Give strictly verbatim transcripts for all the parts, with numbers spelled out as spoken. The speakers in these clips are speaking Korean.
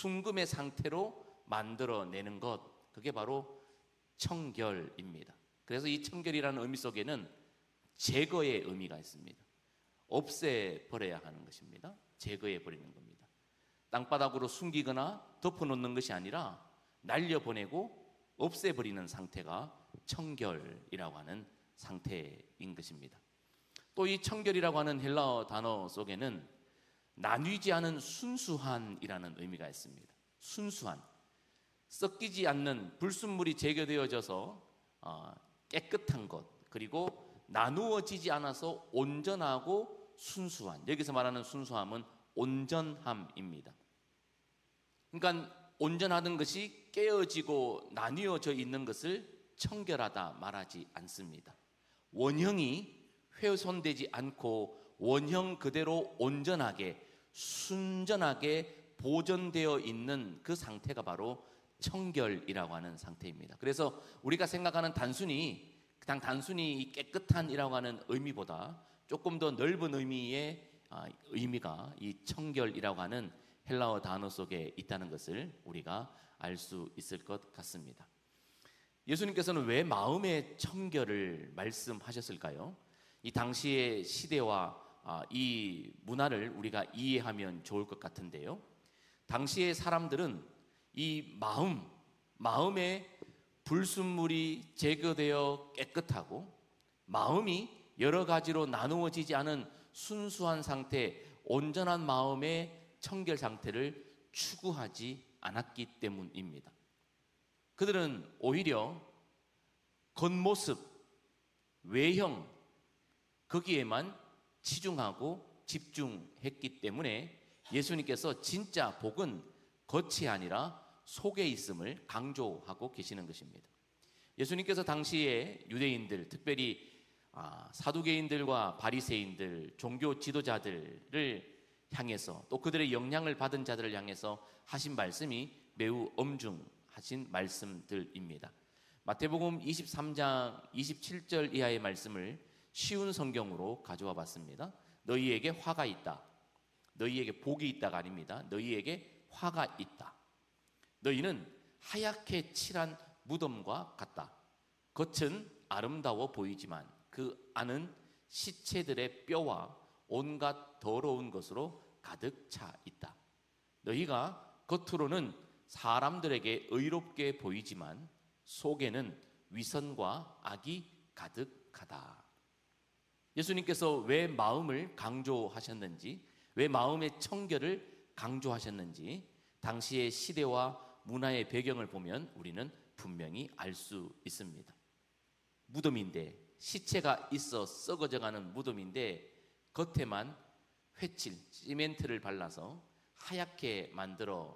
순금의 상태로 만들어내는 것, 그게 바로 청결입니다. 그래서 이 청결이라는 의미 속에는 제거의 의미가 있습니다. 없애버려야 하는 것입니다. 제거해버리는 겁니다. 땅바닥으로 숨기거나 덮어놓는 것이 아니라 날려보내고 없애버리는 상태가 청결이라고 하는 상태인 것입니다. 또 이 청결이라고 하는 헬라어 단어 속에는 나뉘지 않은 순수한이라는 의미가 있습니다. 순수한, 섞이지 않는 불순물이 제거되어져서 깨끗한 것, 그리고 나누어지지 않아서 온전하고 순수한, 여기서 말하는 순수함은 온전함입니다. 그러니까 온전하던 것이 깨어지고 나뉘어져 있는 것을 청결하다 말하지 않습니다. 원형이 훼손되지 않고 원형 그대로 온전하게 순전하게 보존되어 있는 그 상태가 바로 청결이라고 하는 상태입니다. 그래서 우리가 생각하는 단순히 그냥 단순히 깨끗한이라고 하는 의미보다 조금 더 넓은 의미의 의미가 이 청결이라고 하는 헬라어 단어 속에 있다는 것을 우리가 알 수 있을 것 같습니다. 예수님께서는 왜 마음의 청결을 말씀하셨을까요? 이 당시의 시대와 이 문화를 우리가 이해하면 좋을 것 같은데요. 당시의 사람들은 이 마음, 마음의 불순물이 제거되어 깨끗하고 마음이 여러 가지로 나누어지지 않은 순수한 상태, 온전한 마음의 청결 상태를 추구하지 않았기 때문입니다. 그들은 오히려 겉모습, 외형, 거기에만 치중하고 집중했기 때문에 예수님께서 진짜 복은 겉이 아니라 속에 있음을 강조하고 계시는 것입니다. 예수님께서 당시에 유대인들, 특별히 사두개인들과 바리새인들, 종교 지도자들을 향해서 또 그들의 영향을 받은 자들을 향해서 하신 말씀이 매우 엄중하신 말씀들입니다. 마태복음 이십삼 장 이십칠 절 이하의 말씀을 쉬운 성경으로 가져와 봤습니다. 너희에게 화가 있다. 너희에게 복이 있다가 아닙니다. 너희에게 화가 있다. 너희는 하얗게 칠한 무덤과 같다. 겉은 아름다워 보이지만 그 안은 시체들의 뼈와 온갖 더러운 것으로 가득 차 있다. 너희가 겉으로는 사람들에게 의롭게 보이지만 속에는 위선과 악이 가득하다. 예수님께서 왜 마음을 강조하셨는지, 왜 마음의 청결을 강조하셨는지 당시의 시대와 문화의 배경을 보면 우리는 분명히 알 수 있습니다. 무덤인데, 시체가 있어 썩어져가는 무덤인데 겉에만 회칠, 시멘트를 발라서 하얗게 만들어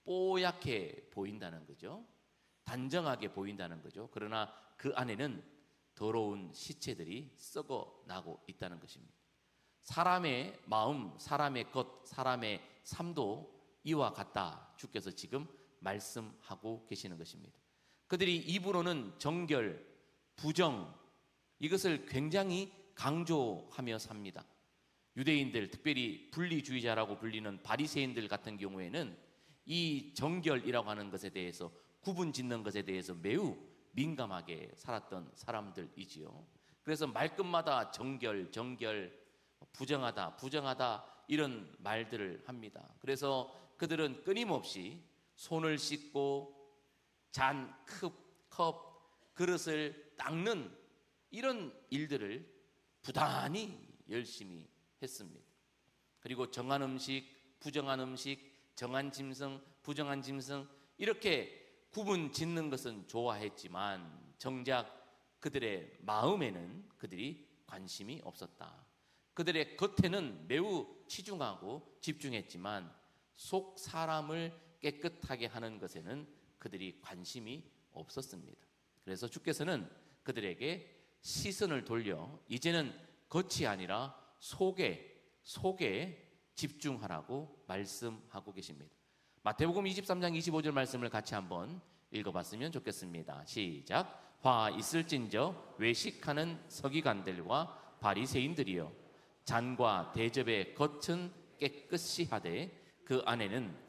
뽀얗게 보인다는 거죠. 단정하게 보인다는 거죠. 그러나 그 안에는 더러운 시체들이 썩어나고 있다는 것입니다. 사람의 마음, 사람의 것, 사람의 삶도 이와 같다. 주께서 지금 말씀하고 계시는 것입니다. 그들이 입으로는 정결, 부정, 이것을 굉장히 강조하며 삽니다. 유대인들, 특별히 분리주의자라고 불리는 바리새인들 같은 경우에는 이 정결이라고 하는 것에 대해서, 구분 짓는 것에 대해서 매우 민감하게 살았던 사람들이지요. 그래서 말끝마다 정결, 정결, 부정하다, 부정하다 이런 말들을 합니다. 그래서 그들은 끊임없이 손을 씻고 잔, 컵, 컵, 그릇을 닦는 이런 일들을 부단히 열심히 했습니다. 그리고 정한 음식, 부정한 음식, 정한 짐승, 부정한 짐승 이렇게 구분 짓는 것은 좋아했지만 정작 그들의 마음에는 그들이 관심이 없었다. 그들의 겉에는 매우 치중하고 집중했지만 속 사람을 깨끗하게 하는 것에는 그들이 관심이 없었습니다. 그래서 주께서는 그들에게 시선을 돌려 이제는 겉이 아니라 속에 속에 집중하라고 말씀하고 계십니다. 마태복음 이십삼 장 이십오 절 말씀을 같이 한번 읽어봤으면 좋겠습니다. 시작. 화 있을진저 외식하는 서기관들과 바리새인들이여, 잔과 대접의 겉은 깨끗이 하되 그 안에는